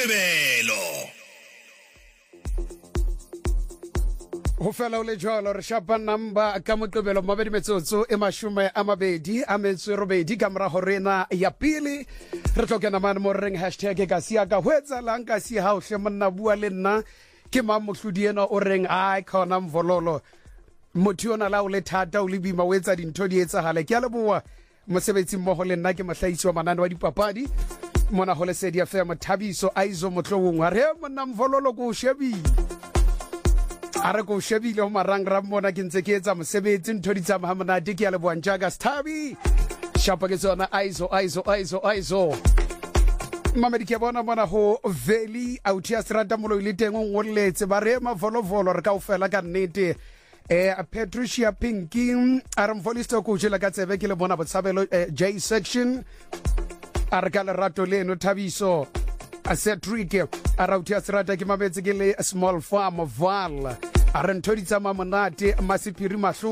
Moqebelo. Ho fela o le jwalo re shapa number ka Moqebelo mabedi metsotso e mashume a mabedi a metso robedi ka mora horena ya pele re tlokena mane mo reng hashtag ka sia ka hwetsa lang ka sia ha o hle monna bua le nna ke mamohludi ena o reng ai khona mvololo motho ona la o le thata o le bima o etsa dintho di etsagale ke a leboa mosebetsi mmogo le nna ke mohlahisi wa manane wa dipapadi mona ho le Sedi FM Thabiso Aizo Motlowong a re monna mvololo ko shebile a re ko shebile ho marangrang mona ke ntse ke etsa mosebetsi ntho di tsamaya monate ke a leboa njaga Stabi shapa ke tsona Aizo mamedi ke bona mona ho Veli Autia Strata molo ile teng o ngolletse ba re mavolovolo re ka o fela ka nnete Patricia Pinky a re mfolisto ko jela ka tsebe ke le bona botshabelo J section a re ka lerato leno Thabiso a Cedric a Rautia Strata ke mametse ke le small farm val a re ntho di tsamaya monate Masipiri Mahlo